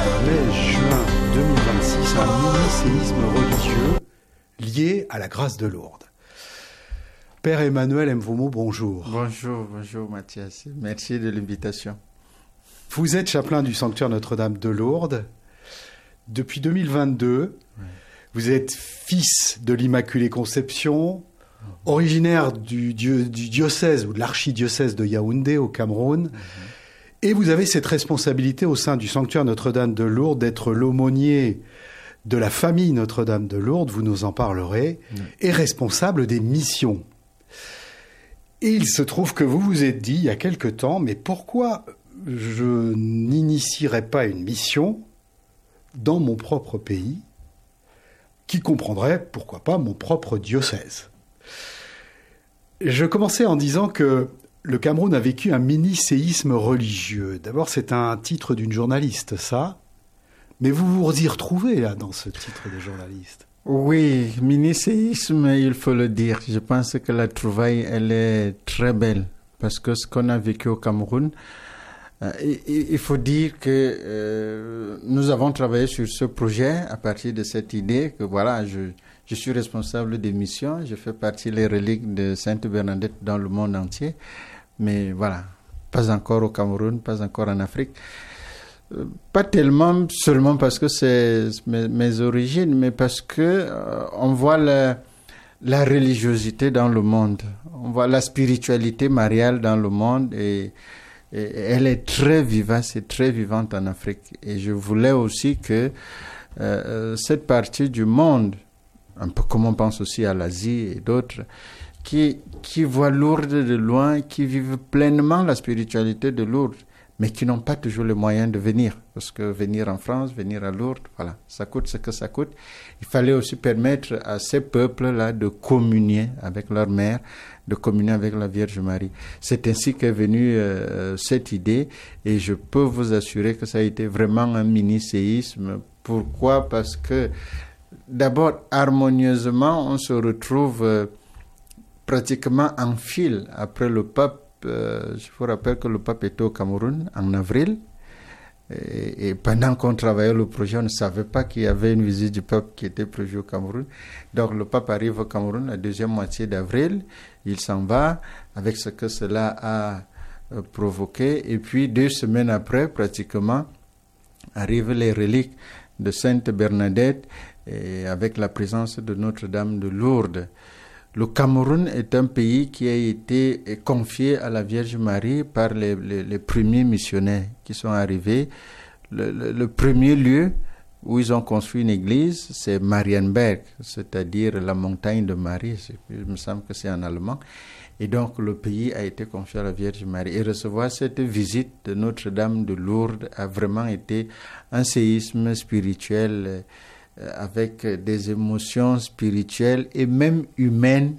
mai-juin 2026, un mini-séisme religieux lié à la grâce de Lourdes. Père Emmanuel Mvomo, bonjour. Bonjour Mathias, merci de l'invitation. Vous êtes chapelain du sanctuaire Notre-Dame de Lourdes. Depuis 2022, vous êtes fils de l'Immaculée Conception, originaire du diocèse ou de l'archidiocèse de Yaoundé au Cameroun. Et vous avez cette responsabilité au sein du sanctuaire Notre-Dame de Lourdes d'être l'aumônier de la famille Notre-Dame de Lourdes, vous nous en parlerez, et responsable des missions. Et il se trouve que vous vous êtes dit il y a quelque temps, mais pourquoi je n'initierais pas une mission dans mon propre pays qui comprendrait, pourquoi pas, mon propre diocèse. Je commençais en disant que le Cameroun a vécu un mini-séisme religieux. D'abord, c'est un titre d'une journaliste, ça. Mais vous vous y retrouvez, là, dans ce titre de journaliste. Oui, mini-séisme, il faut le dire. Je pense que la trouvaille, elle est très belle. Parce que ce qu'on a vécu au Cameroun, il faut dire que nous avons travaillé sur ce projet à partir de cette idée que voilà, je suis responsable des missions, je fais partie des reliques de Sainte Bernadette dans le monde entier, mais voilà, pas encore au Cameroun, pas encore en Afrique. Pas tellement seulement parce que c'est mes origines, mais parce que on voit la religiosité dans le monde, on voit la spiritualité mariale dans le monde et elle est très vivace et très vivante en Afrique. Et je voulais aussi que cette partie du monde, un peu comme on pense aussi à l'Asie et d'autres, qui voient Lourdes de loin, qui vivent pleinement la spiritualité de Lourdes, mais qui n'ont pas toujours les moyens de venir. Parce que venir en France, venir à Lourdes, voilà, ça coûte ce que ça coûte. Il fallait aussi permettre à ces peuples-là de communier avec leur mère, de communier avec la Vierge Marie. C'est ainsi qu'est venue cette idée et je peux vous assurer que ça a été vraiment un mini-séisme. Pourquoi? Parce que d'abord, harmonieusement, on se retrouve pratiquement en file après le pape. Je vous rappelle que le pape était au Cameroun en avril et pendant qu'on travaillait le projet, on ne savait pas qu'il y avait une visite du pape qui était prévue au Cameroun. Donc le pape arrive au Cameroun la deuxième moitié d'avril, il s'en va avec ce que cela a provoqué et puis 2 semaines après, pratiquement, arrivent les reliques de Sainte Bernadette et avec la présence de Notre-Dame de Lourdes. Le Cameroun est un pays qui a été confié à la Vierge Marie par les premiers missionnaires qui sont arrivés. Le premier lieu où ils ont construit une église, c'est Marienberg, c'est-à-dire la montagne de Marie, il me semble que c'est en allemand. Et donc le pays a été confié à la Vierge Marie. Et recevoir cette visite de Notre-Dame de Lourdes a vraiment été un séisme spirituel avec des émotions spirituelles et même humaines,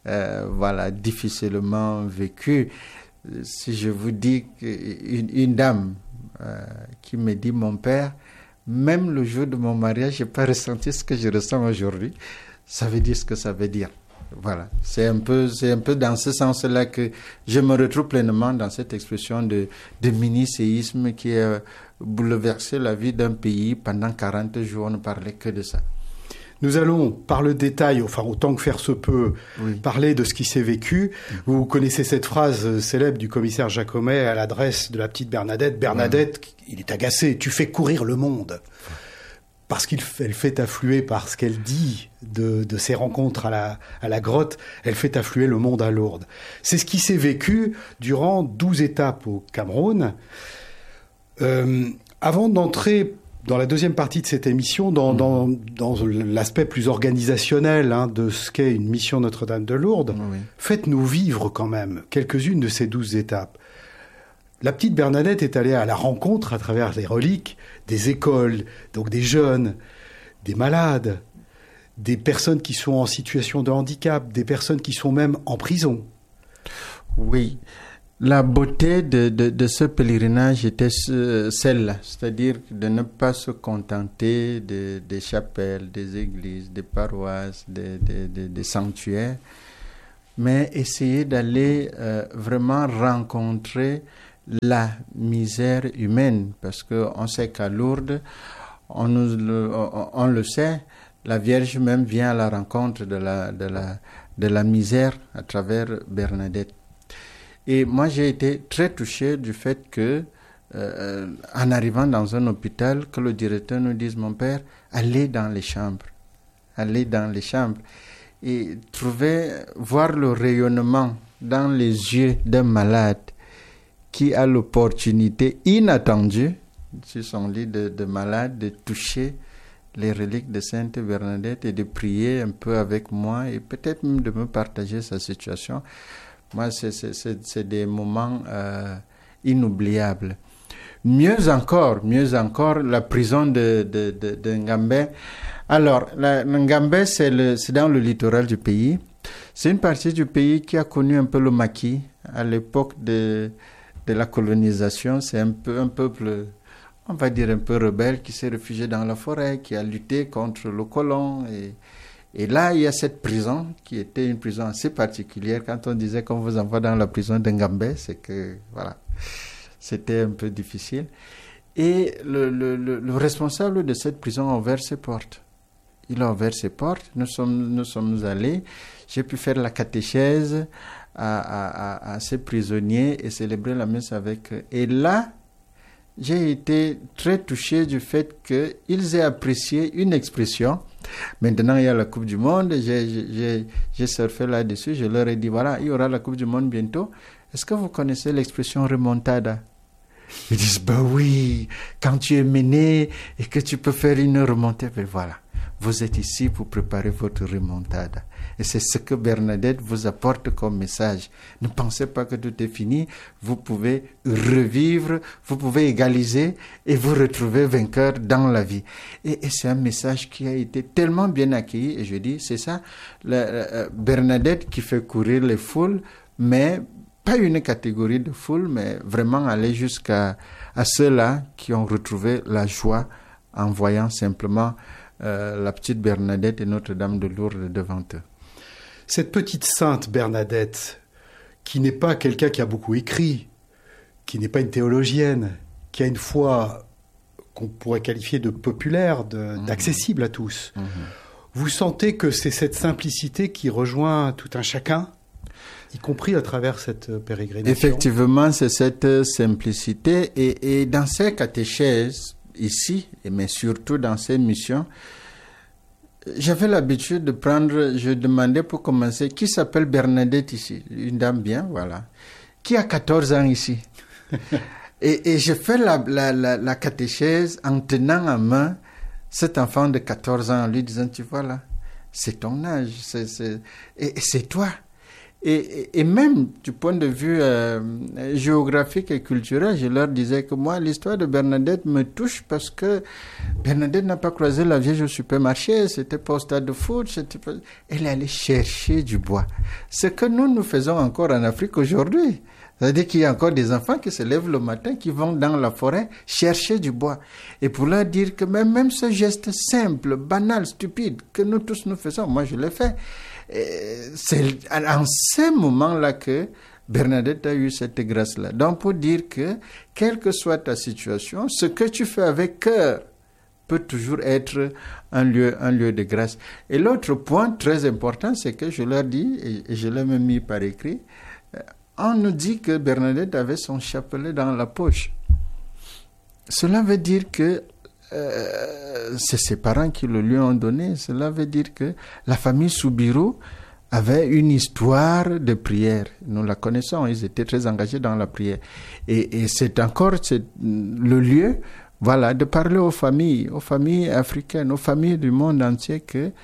difficilement vécues. Si je vous dis qu'une dame qui me dit, mon père, même le jour de mon mariage, je n'ai pas ressenti ce que je ressens aujourd'hui, ça veut dire ce que ça veut dire. Voilà, c'est un peu dans ce sens-là que je me retrouve pleinement dans cette expression de mini-séisme qui a bouleversé la vie d'un pays. Pendant 40 jours, on ne parlait que de ça. Nous allons, par le détail, enfin autant que faire se peut, parler de ce qui s'est vécu. Vous connaissez cette phrase célèbre du commissaire Jacomet à l'adresse de la petite Bernadette. Bernadette, il est agacé, tu fais courir le monde. Parce qu'elle fait affluer, parce qu'elle dit de ses rencontres à la grotte, elle fait affluer le monde à Lourdes. C'est ce qui s'est vécu durant 12 étapes au Cameroun. Avant d'entrer dans la deuxième partie de cette émission, dans l'aspect plus organisationnel de ce qu'est une mission Notre-Dame de Lourdes, faites-nous vivre quand même quelques-unes de ces 12 étapes. La petite Bernadette est allée à la rencontre, à travers les reliques, des écoles, donc des jeunes, des malades, des personnes qui sont en situation de handicap, des personnes qui sont même en prison. Oui, la beauté de ce pèlerinage était celle-là, c'est-à-dire de ne pas se contenter des chapelles, des églises, des paroisses, des sanctuaires, mais essayer d'aller vraiment rencontrer la misère humaine, parce qu'on sait qu'à Lourdes, on le sait, la Vierge même vient à la rencontre de la misère à travers Bernadette. Et moi, j'ai été très touché du fait que, en arrivant dans un hôpital, que le directeur nous dise, mon père, allez dans les chambres. Allez dans les chambres. Et voir le rayonnement dans les yeux d'un malade qui a l'opportunité inattendue, sur son lit de malade, de toucher les reliques de Sainte Bernadette et de prier un peu avec moi et peut-être même de me partager sa situation. Moi, c'est des moments inoubliables. Mieux encore, la prison de Ngambé. Alors, Ngambé, c'est dans le littoral du pays. C'est une partie du pays qui a connu un peu le maquis à l'époque de la colonisation. C'est un peuple, on va dire un peu rebelle, qui s'est réfugié dans la forêt, qui a lutté contre le colon. Et là, il y a cette prison qui était une prison assez particulière. Quand on disait qu'on vous envoie dans la prison de Ngambé, c'est que, voilà, c'était un peu difficile. Et le responsable de cette prison a ouvert ses portes. Il a ouvert ses portes. Nous sommes allés. J'ai pu faire la catéchèse à ces prisonniers et célébrer la messe avec eux. Et là, j'ai été très touché du fait qu'ils aient apprécié une expression. Maintenant, il y a la Coupe du Monde. J'ai surfé là-dessus. Je leur ai dit, voilà, il y aura la Coupe du Monde bientôt. Est-ce que vous connaissez l'expression remontada? Ils disent, bah oui, quand tu es mené et que tu peux faire une remontée, ben voilà, vous êtes ici pour préparer votre remontada. Et c'est ce que Bernadette vous apporte comme message. Ne pensez pas que tout est fini. Vous pouvez revivre, vous pouvez égaliser et vous retrouver vainqueur dans la vie. Et c'est un message qui a été tellement bien accueilli. Et je dis, c'est ça, Bernadette qui fait courir les foules, mais pas une catégorie de foule, mais vraiment aller jusqu'à ceux-là qui ont retrouvé la joie en voyant simplement la petite Bernadette et Notre-Dame de Lourdes devant eux. Cette petite sainte Bernadette, qui n'est pas quelqu'un qui a beaucoup écrit, qui n'est pas une théologienne, qui a une foi qu'on pourrait qualifier de populaire, d'accessible à tous, vous sentez que c'est cette simplicité qui rejoint tout un chacun, y compris à travers cette pérégrination? Effectivement, c'est cette simplicité. Et dans ces catéchèses, ici, mais surtout dans ces missions, j'avais l'habitude de je demandais pour commencer, qui s'appelle Bernadette ici? Une dame bien, voilà. Qui a 14 ans ici? et je fais la catéchèse en tenant en main cet enfant de 14 ans, en lui disant, tu vois là, c'est ton âge, et c'est toi. Et même du point de vue géographique et culturel, je leur disais que moi, l'histoire de Bernadette me touche parce que Bernadette n'a pas croisé la Vierge au supermarché, c'était pas au stade de foot, elle allait chercher du bois. Ce que nous faisons encore en Afrique aujourd'hui. C'est-à-dire qu'il y a encore des enfants qui se lèvent le matin, qui vont dans la forêt chercher du bois. Et pour leur dire que même ce geste simple, banal, stupide, que nous tous nous faisons, moi je l'ai fait. C'est en ces moments-là que Bernadette a eu cette grâce-là. Donc pour dire que, quelle que soit ta situation, ce que tu fais avec cœur peut toujours être un lieu de grâce. Et l'autre point très important, c'est que je leur dis, et je l'ai même mis par écrit, on nous dit que Bernadette avait son chapelet dans la poche. Cela veut dire que c'est ses parents qui le lui ont donné. Cela veut dire que la famille Soubirous avait une histoire de prière. Nous la connaissons, ils étaient très engagés dans la prière. Et c'est encore le lieu, voilà, de parler aux familles africaines, aux familles du monde entier, que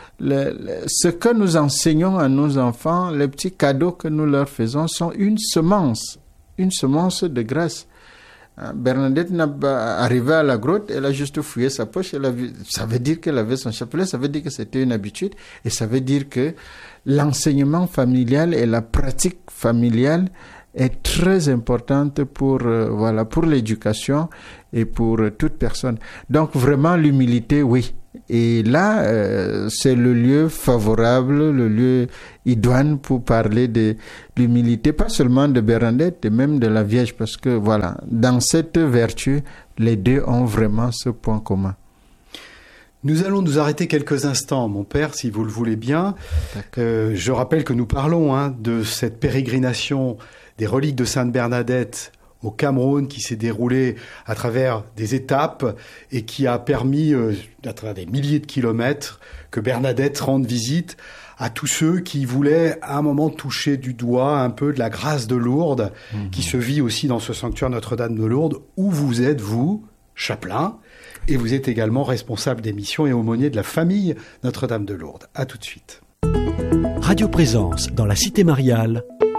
ce que nous enseignons à nos enfants, les petits cadeaux que nous leur faisons sont une semence de grâce. Bernadette n'a pas arrivé à la grotte, elle a juste fouillé sa poche, ça veut dire qu'elle avait son chapelet, ça veut dire que c'était une habitude, et ça veut dire que l'enseignement familial et la pratique familiale est très importante pour l'éducation et pour toute personne. Donc vraiment l'humilité, oui, Et là, c'est le lieu favorable, le lieu idoine pour parler de l'humilité, pas seulement de Bernadette, mais même de la Vierge, parce que voilà, dans cette vertu, les deux ont vraiment ce point commun. Nous allons nous arrêter quelques instants, mon père, si vous le voulez bien. Je rappelle que nous parlons de cette pérégrination des reliques de Sainte Bernadette au Cameroun, qui s'est déroulée à travers des étapes et qui a permis, à travers des milliers de kilomètres, que Bernadette rende visite à tous ceux qui voulaient à un moment toucher du doigt un peu de la grâce de Lourdes, qui se vit aussi dans ce sanctuaire Notre-Dame de Lourdes, où vous êtes, vous, chapelain, et vous êtes également responsable des missions et aumônier de la famille Notre-Dame de Lourdes. À tout de suite. Radio Présence dans la Cité Mariale,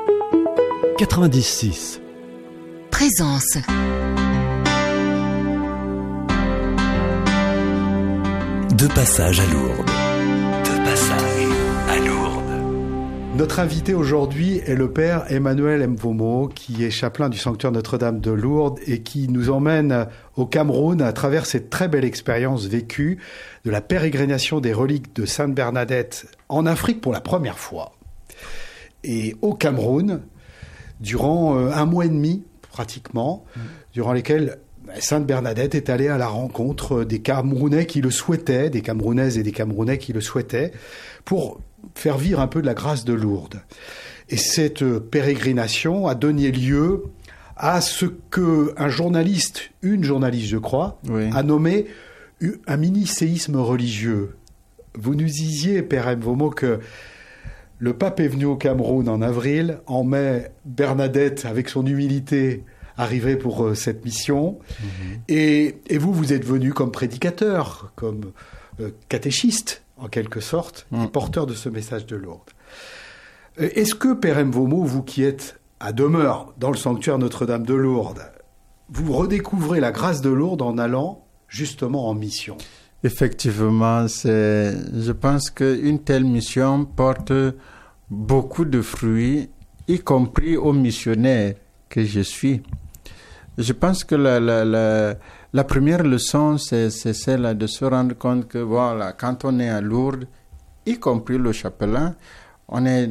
96. Présence. De passage à Lourdes. De passage à Lourdes. Notre invité aujourd'hui est le père Emmanuel Mvomo, qui est chapelain du sanctuaire Notre-Dame de Lourdes et qui nous emmène au Cameroun à travers cette très belle expérience vécue de la pérégrination des reliques de Sainte Bernadette en Afrique pour la première fois. Et au Cameroun, durant un mois et demi, pratiquement, durant lesquels Sainte Bernadette est allée à la rencontre des Camerounais qui le souhaitaient, des Camerounaises et des Camerounais qui le souhaitaient, pour faire vivre un peu de la grâce de Lourdes. Et cette pérégrination a donné lieu à ce qu'un journaliste, une journaliste je crois, a nommé un mini-séisme religieux. Vous nous disiez, Père Mvomo, que le pape est venu au Cameroun en avril. En mai, Bernadette, avec son humilité, arrivait pour cette mission. Et vous êtes venu comme prédicateur, comme catéchiste, en quelque sorte, et porteur de ce message de Lourdes. Est-ce que, Père Mvomo, vous qui êtes à demeure dans le sanctuaire Notre-Dame de Lourdes, vous redécouvrez la grâce de Lourdes en allant justement en mission? Effectivement, je pense qu'une telle mission porte beaucoup de fruits, y compris aux missionnaires que je suis. Je pense que la première leçon, c'est celle de se rendre compte que voilà, quand on est à Lourdes, y compris le chapelain, on est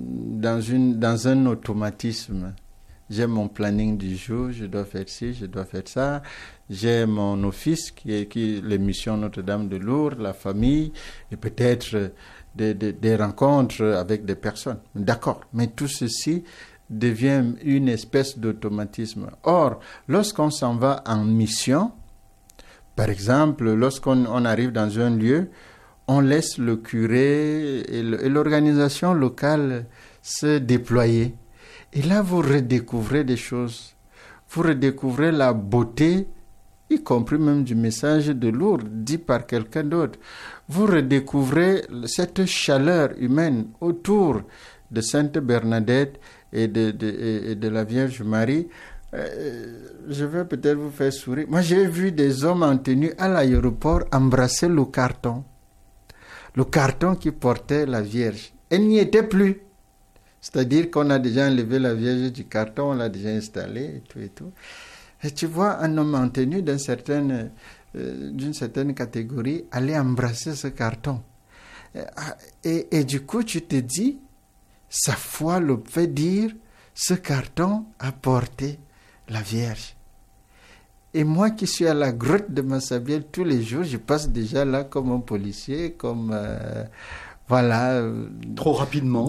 dans un automatisme. J'ai mon planning du jour, je dois faire ci, je dois faire ça. J'ai mon office qui est les missions Notre-Dame de Lourdes, la famille, et peut-être des rencontres avec des personnes. D'accord, mais tout ceci devient une espèce d'automatisme. Or, lorsqu'on s'en va en mission, par exemple, lorsqu'on arrive dans un lieu, on laisse le curé et l'organisation locale se déployer. Et là, vous redécouvrez des choses. Vous redécouvrez la beauté, y compris même du message de Lourdes, dit par quelqu'un d'autre. Vous redécouvrez cette chaleur humaine autour de Sainte Bernadette et de la Vierge Marie. Je vais peut-être vous faire sourire. Moi, j'ai vu des hommes en tenue à l'aéroport embrasser le carton. Le carton qui portait la Vierge. Elle n'y était plus. C'est-à-dire qu'on a déjà enlevé la Vierge du carton, on l'a déjà installée et tout et tout. Et tu vois un homme en tenue d'une certaine catégorie aller embrasser ce carton. Et du coup, tu te dis, sa foi le fait dire, ce carton a porté la Vierge. Et moi qui suis à la grotte de Massabielle tous les jours, je passe déjà là comme un policier, comme... Voilà. Trop rapidement,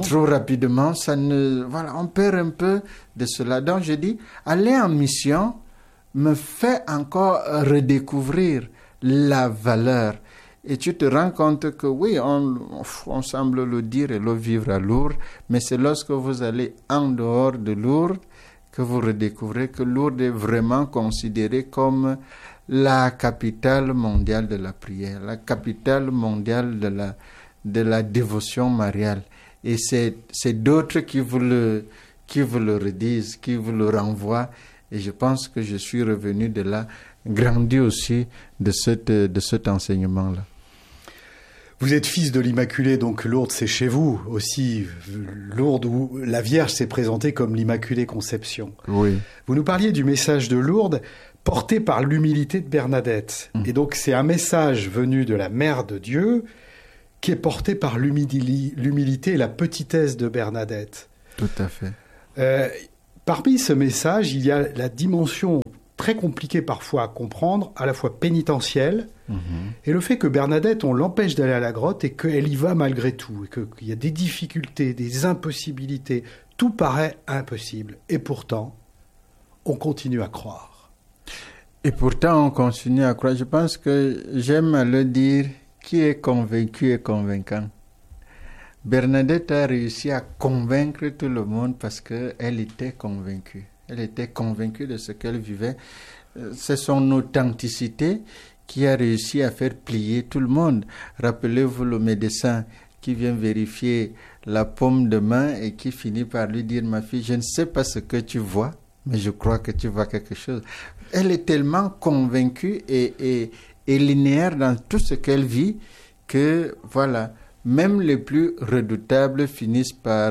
on perd un peu de cela. Donc je dis, aller en mission me fait encore redécouvrir la valeur. Et tu te rends compte que oui, on semble le dire et le vivre à Lourdes, mais c'est lorsque vous allez en dehors de Lourdes que vous redécouvrez que Lourdes est vraiment considérée comme la capitale mondiale de la prière, la capitale mondiale de la dévotion mariale. Et c'est d'autres qui vous le redisent, qui vous le renvoient. Et je pense que je suis revenu de là, grandi aussi de cet enseignement-là. Vous êtes fils de l'Immaculée, donc Lourdes, c'est chez vous aussi. Lourdes, où la Vierge s'est présentée comme l'Immaculée Conception. Oui. Vous nous parliez du message de Lourdes porté par l'humilité de Bernadette. Et donc, c'est un message venu de la Mère de Dieu qui est porté par l'humilité et la petitesse de Bernadette. Tout à fait. Parmi ce message, il y a la dimension très compliquée parfois à comprendre, à la fois pénitentielle, et le fait que Bernadette, on l'empêche d'aller à la grotte et qu'elle y va malgré tout, et qu'il y a des difficultés, des impossibilités, tout paraît impossible. Et pourtant, on continue à croire. Et pourtant, on continue à croire. Je pense que j'aime le dire, qui est convaincu est convaincant. Bernadette a réussi à convaincre tout le monde parce qu'elle était convaincue. Elle était convaincue de ce qu'elle vivait. C'est son authenticité qui a réussi à faire plier tout le monde. Rappelez-vous le médecin qui vient vérifier la paume de main et qui finit par lui dire « Ma fille, je ne sais pas ce que tu vois, mais je crois que tu vois quelque chose. » Elle est tellement convaincue et linéaire dans tout ce qu'elle vit que, voilà, même les plus redoutables finissent par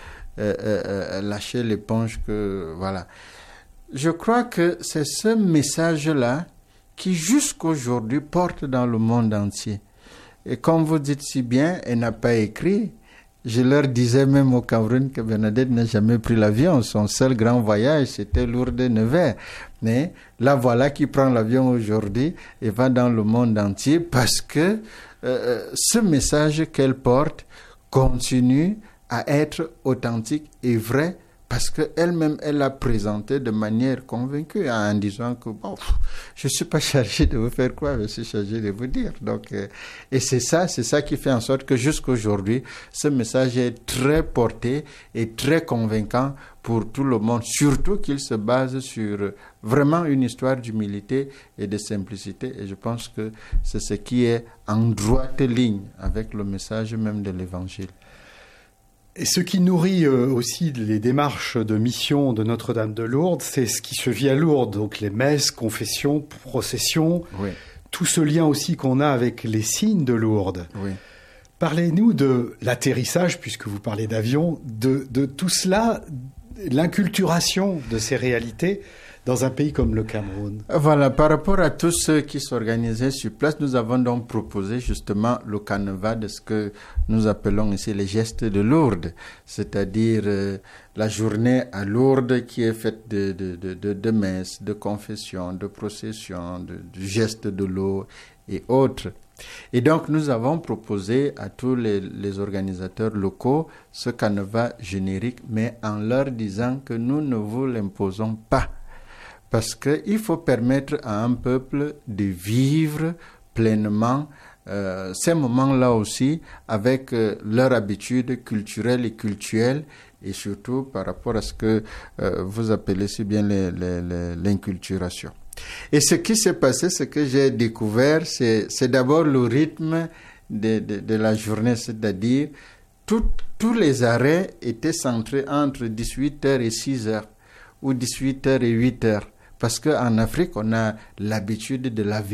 lâcher l'éponge que, voilà. Je crois que c'est ce message-là qui, jusqu'aujourd'hui, porte dans le monde entier. Et comme vous dites si bien, elle n'a pas écrit. Je leur disais même au Cameroun que Bernadette n'a jamais pris l'avion. Son seul grand voyage, c'était Lourdes-Nevers. Mais la voilà qui prend l'avion aujourd'hui et va dans le monde entier parce que ce message qu'elle porte continue à être authentique et vrai parce qu'elle-même, elle l'a présenté de manière convaincue en disant que bon, je ne suis pas chargé de vous faire croire, je suis chargé de vous dire. Donc, et c'est ça qui fait en sorte que jusqu'aujourd'hui, ce message est très porté et très convaincant pour tout le monde, surtout qu'il se base sur vraiment une histoire d'humilité et de simplicité. Et je pense que c'est ce qui est en droite ligne avec le message même de l'Évangile. Et ce qui nourrit aussi les démarches de mission de Notre-Dame de Lourdes, c'est ce qui se vit à Lourdes, donc les messes, confessions, processions, oui. Tout ce lien aussi qu'on a avec les signes de Lourdes. Oui. Parlez-nous de l'atterrissage, puisque vous parlez d'avion, de tout cela, l'inculturation de ces réalités dans un pays comme le Cameroun. Voilà, par rapport à tous ceux qui s'organisaient sur place, nous avons donc proposé justement le canevas de ce que nous appelons ici les gestes de Lourdes, c'est-à-dire la journée à Lourdes qui est faite de messes, de confessions, de processions, de gestes de l'eau et autres. Et donc nous avons proposé à tous les organisateurs locaux ce canevas générique, mais en leur disant que nous ne vous l'imposons pas. Parce qu'il faut permettre à un peuple de vivre pleinement ces moments-là aussi avec leur habitude culturelle et cultuelle et surtout par rapport à ce que vous appelez si bien l'inculturation. Et ce qui s'est passé, ce que j'ai découvert, c'est d'abord le rythme de la journée, c'est-à-dire tous les arrêts étaient centrés entre 18h et 6h ou 18h et 8h. Parce qu'en Afrique, on a l'habitude de la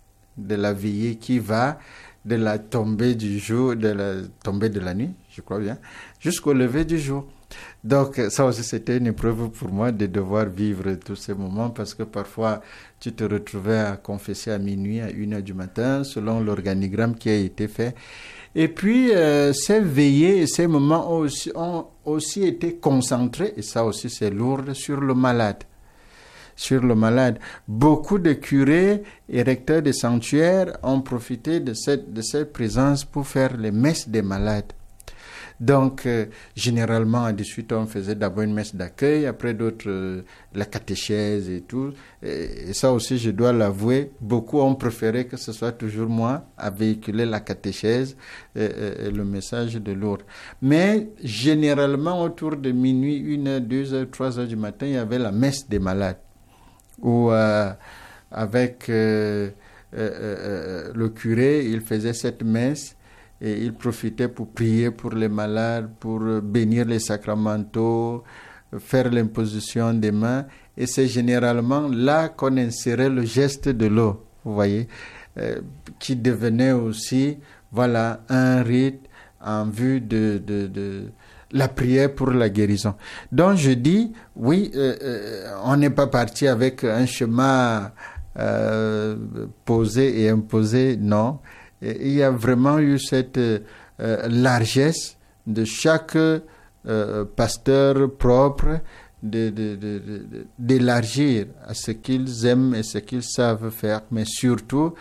veillée qui va de la tombée du jour, de la tombée de la nuit, je crois bien, jusqu'au lever du jour. Donc ça aussi, c'était une épreuve pour moi de devoir vivre tous ces moments parce que parfois, tu te retrouvais à confesser à minuit, à 1h du matin, selon l'organigramme qui a été fait. Et puis, ces veillées et ces moments ont aussi été concentrés, et ça aussi c'est lourd, sur le malade. Beaucoup de curés et recteurs de sanctuaires ont profité de cette présence pour faire les messes des malades. Donc, généralement, à 18h, on faisait d'abord une messe d'accueil, après d'autres, la catéchèse et tout. Et ça aussi, je dois l'avouer, beaucoup ont préféré que ce soit toujours moi à véhiculer la catéchèse et le message de Lourdes. Mais généralement, autour de minuit, 1h, 2h, 3h du matin, il y avait la messe des malades. Où avec le curé, il faisait cette messe et il profitait pour prier pour les malades, pour bénir les sacramentaux, faire l'imposition des mains. Et c'est généralement là qu'on insérait le geste de l'eau, vous voyez, qui devenait aussi voilà, un rite en vue de la prière pour la guérison. Donc je dis, oui, on n'est pas parti avec un schéma posé et imposé, non. Et il y a vraiment eu cette largesse de chaque pasteur propre d'élargir à ce qu'ils aiment et ce qu'ils savent faire. Mais surtout,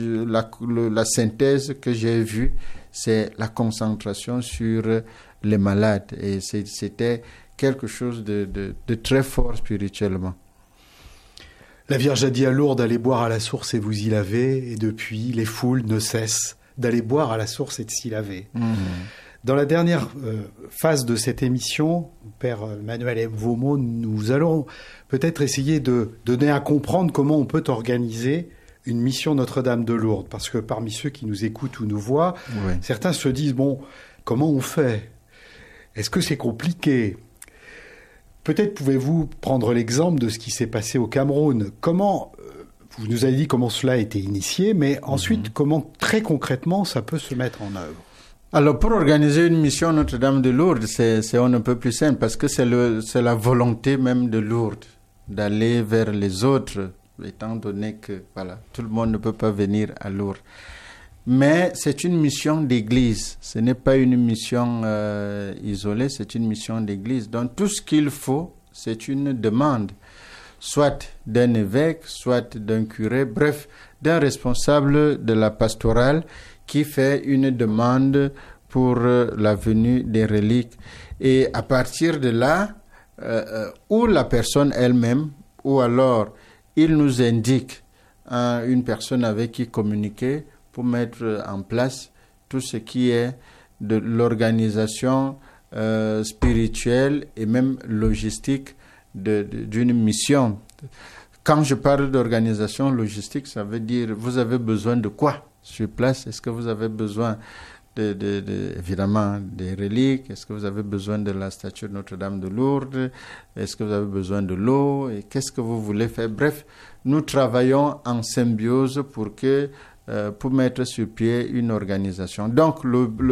la synthèse que j'ai vue, c'est la concentration sur les malades. Et c'était quelque chose de très fort spirituellement. La Vierge a dit à Lourdes, allez boire à la source et vous y lavez. Et depuis, les foules ne cessent d'aller boire à la source et de s'y laver. Dans la dernière phase de cette émission, Père Manuel M. Vaumeau, nous allons peut-être essayer de donner à comprendre comment on peut organiser une mission Notre-Dame de Lourdes. Parce que parmi ceux qui nous écoutent ou nous voient, oui, certains se disent, bon, comment on fait ? Est-ce que c'est compliqué ? Peut-être pouvez-vous prendre l'exemple de ce qui s'est passé au Cameroun. Comment, vous nous avez dit comment cela a été initié, mais ensuite, comment très concrètement ça peut se mettre en œuvre ? Alors, pour organiser une mission Notre-Dame de Lourdes, c'est on ne peut plus simple, parce que c'est la volonté même de Lourdes d'aller vers les autres, étant donné que voilà, tout le monde ne peut pas venir à Lourdes. Mais c'est une mission d'église, ce n'est pas une mission isolée, c'est une mission d'église. Donc tout ce qu'il faut, c'est une demande, soit d'un évêque, soit d'un curé, bref, d'un responsable de la pastorale qui fait une demande pour la venue des reliques. Et à partir de là, ou la personne elle-même, ou alors il nous indique une personne avec qui communiquer pour mettre en place tout ce qui est de l'organisation spirituelle et même logistique d'une mission. Quand je parle d'organisation logistique, ça veut dire, vous avez besoin de quoi sur place? Est-ce que vous avez besoin évidemment des reliques? Est-ce que vous avez besoin de la statue de Notre-Dame de Lourdes? Est-ce que vous avez besoin de l'eau? Et qu'est-ce que vous voulez faire? Bref, nous travaillons en symbiose pour mettre sur pied une organisation. Donc,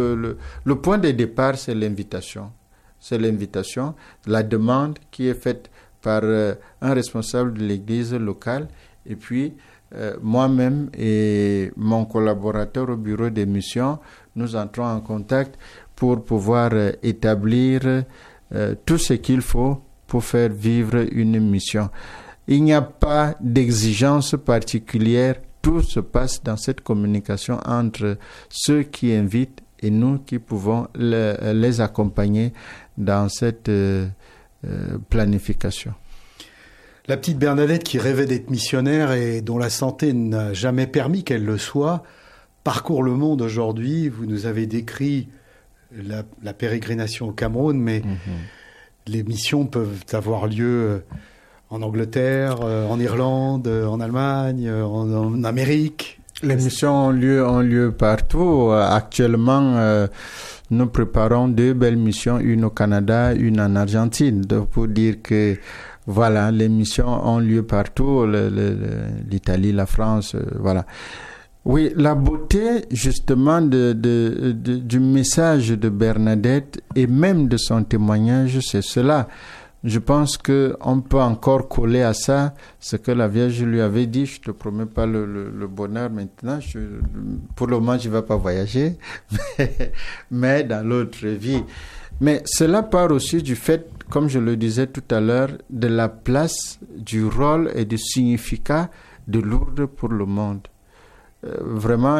le point de départ, c'est l'invitation. C'est l'invitation, la demande qui est faite par un responsable de l'église locale, et puis moi-même et mon collaborateur au bureau des missions, nous entrons en contact pour pouvoir établir tout ce qu'il faut pour faire vivre une mission. Il n'y a pas d'exigence particulière, tout se passe dans cette communication entre ceux qui invitent et nous qui pouvons les accompagner dans cette planification. La petite Bernadette qui rêvait d'être missionnaire et dont la santé n'a jamais permis qu'elle le soit, parcourt le monde aujourd'hui. Vous nous avez décrit la pérégrination au Cameroun, mais les missions peuvent avoir lieu en Angleterre, en Irlande, en Allemagne, en Amérique. Les missions ont lieu partout. Actuellement, nous préparons 2 belles missions, une au Canada, une en Argentine. Donc, pour dire que voilà, les missions ont lieu partout, l'Italie, la France, voilà. Oui, la beauté justement du message de Bernadette et même de son témoignage, c'est cela. Je pense qu'on peut encore coller à ça ce que la Vierge lui avait dit. Je te promets pas le bonheur maintenant. Pour le moment, je ne vais pas voyager, mais dans l'autre vie. Mais cela part aussi du fait, comme je le disais tout à l'heure, de la place, du rôle et du significat de Lourdes pour le monde. Vraiment,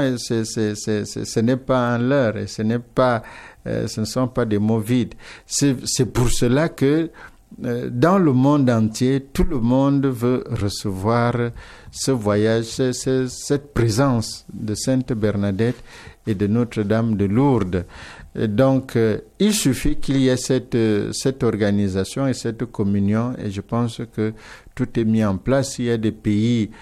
ce n'est pas un leurre et ce ne sont pas des mots vides. C'est pour cela que dans le monde entier, tout le monde veut recevoir ce voyage, cette présence de Sainte Bernadette et de Notre-Dame de Lourdes. Et donc, il suffit qu'il y ait cette organisation et cette communion, et je pense que tout est mis en place. Il y a des pays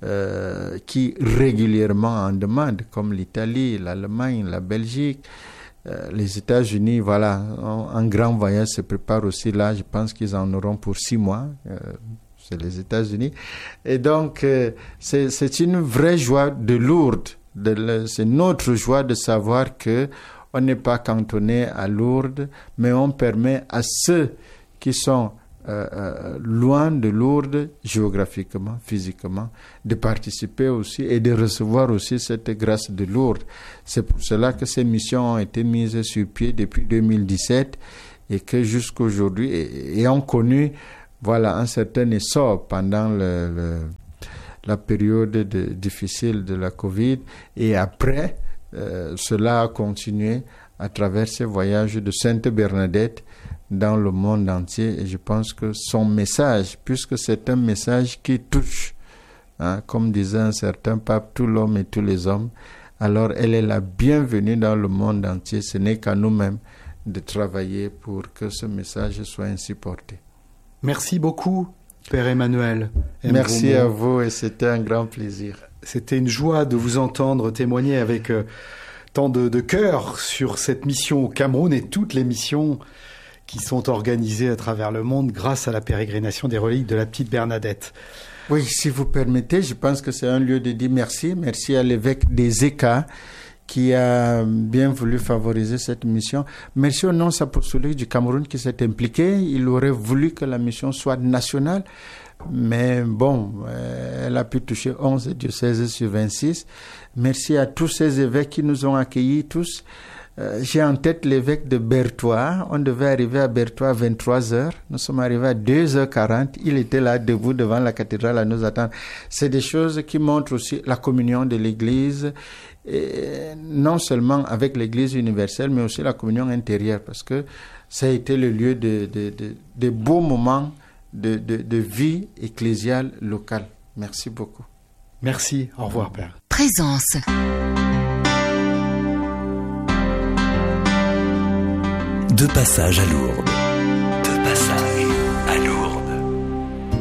qui régulièrement en demandent, comme l'Italie, l'Allemagne, la Belgique. Les États-Unis, voilà, un grand voyage se prépare aussi là. Je pense qu'ils en auront pour 6 mois. C'est les États-Unis. Et donc, c'est une vraie joie de Lourdes c'est notre joie de savoir que on n'est pas cantonné à Lourdes, mais on permet à ceux qui sont loin de Lourdes, géographiquement, physiquement, de participer aussi et de recevoir aussi cette grâce de Lourdes. C'est pour cela que ces missions ont été mises sur pied depuis 2017 et que jusqu'à aujourd'hui, et ont connu un certain essor pendant la période difficile de la Covid. Et après, cela a continué à travers ces voyages de Sainte Bernadette dans le monde entier. Et je pense que son message, puisque c'est un message qui touche, comme disait un certain pape, tout l'homme et tous les hommes, alors elle est la bienvenue dans le monde entier. Ce n'est qu'à nous-mêmes de travailler pour que ce message soit ainsi porté. Merci beaucoup, Père Emmanuel. Merci à vous et c'était un grand plaisir. C'était une joie de vous entendre témoigner avec tant de cœur sur cette mission au Cameroun et toutes les missions qui sont organisées à travers le monde grâce à la pérégrination des reliques de la petite Bernadette. Oui, si vous permettez, je pense que c'est un lieu de dire merci. Merci à l'évêque des Écas qui a bien voulu favoriser cette mission. Merci au nonce apostolique du Cameroun qui s'est impliqué. Il aurait voulu que la mission soit nationale, mais bon, elle a pu toucher 11 diocèses sur 26. Merci à tous ces évêques qui nous ont accueillis tous. J'ai en tête l'évêque de Berthois. On devait arriver à Berthois à 23h. Nous sommes arrivés à 2h40. Il était là, debout devant la cathédrale à nous attendre. C'est des choses qui montrent aussi la communion de l'Église, et non seulement avec l'Église universelle, mais aussi la communion intérieure, parce que ça a été le lieu de beaux moments de vie ecclésiale locale. Merci beaucoup. Merci. Au revoir, Père. Présence. De passage à Lourdes.